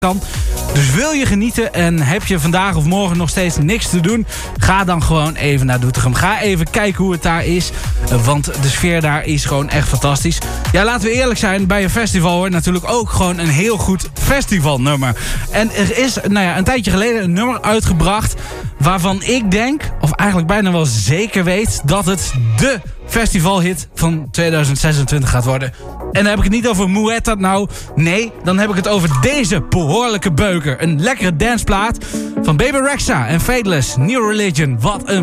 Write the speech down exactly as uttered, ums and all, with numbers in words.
kan. Dus wil je genieten en heb je vandaag of morgen nog steeds niks te doen, ga dan gewoon even naar Doetinchem. Ga even kijken hoe het daar is, want de sfeer daar is gewoon echt fantastisch. Ja, laten we eerlijk zijn, bij een festival hoort natuurlijk ook gewoon een heel goed festivalnummer. En er is nou ja, een tijdje geleden een nummer uitgebracht waarvan ik denk, of eigenlijk bijna wel zeker weet, dat het de festivalhit van tweeduizend zesentwintig gaat worden. En dan heb ik het niet over Hoe heet dat nou? Nee, dan heb ik het over deze behoorlijke beuker. Een lekkere danceplaat van Baby Rexha en Fateless. New Religion. Wat een